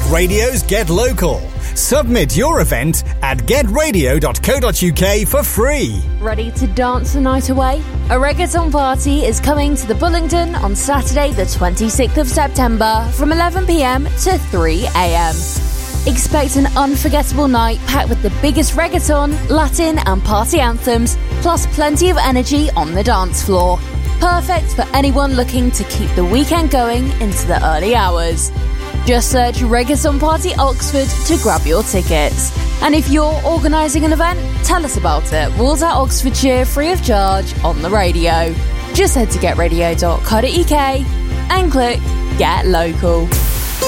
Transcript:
Get Radio's Get Local. Submit your event at getradio.co.uk for free. Ready to dance the night away? A reggaeton party is coming to the Bullingdon on Saturday the 26th of September from 11pm to 3am. Expect an unforgettable night packed with the biggest reggaeton, Latin and party anthems, plus plenty of energy on the dance floor. Perfect for anyone looking to keep the weekend going into the early hours. Just search Reggaeton Party Oxford to grab your tickets. And if you're organising an event, tell us about it. Rules Out Oxfordshire free of charge on the radio. Just head to getradio.co.uk and click Get Local.